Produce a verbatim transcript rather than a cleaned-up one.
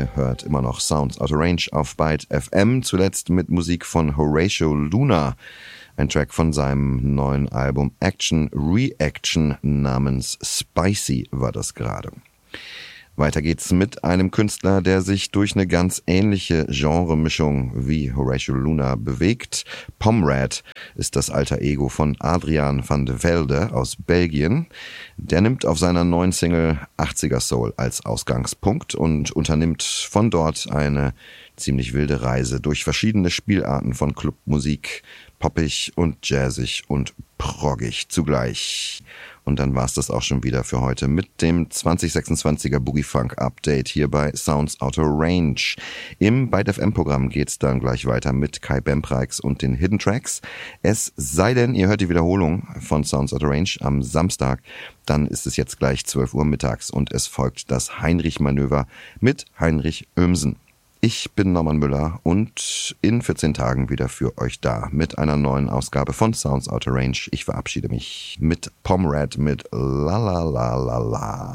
Ihr hört immer noch Sounds Out of Range auf Byte F M, zuletzt mit Musik von Horatio Luna. Ein Track von seinem neuen Album Action Reaction namens Spicy war das gerade. Weiter geht's mit einem Künstler, der sich durch eine ganz ähnliche Genremischung wie Horatio Luna bewegt. Pomrad ist das alter Ego von Adriaan van de Velde aus Belgien. Der nimmt auf seiner neuen Single achtziger Soul als Ausgangspunkt und unternimmt von dort eine ziemlich wilde Reise durch verschiedene Spielarten von Clubmusik, poppig und jazzig und proggig zugleich. Und dann war's das auch schon wieder für heute mit dem zwanzig sechsundzwanziger Boogie Funk Update hier bei Sounds Out of Range. Im Byte F M Programm geht's dann gleich weiter mit Kai Bempreix und den Hidden Tracks. Es sei denn, ihr hört die Wiederholung von Sounds Out of Range am Samstag, dann ist es jetzt gleich zwölf Uhr mittags und es folgt das Heinrich-Manöver mit Heinrich Oemsen. Ich bin Norman Müller und in vierzehn Tagen wieder für euch da mit einer neuen Ausgabe von Sounds Out of Range. Ich verabschiede mich mit Pomrad mit La La La La La.